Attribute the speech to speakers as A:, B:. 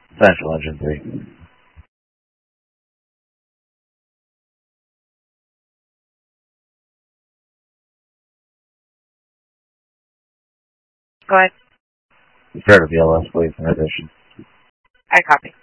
A: Central Engine 3.
B: Go ahead.
A: Prepare to BLS, please, in addition.
B: I copy.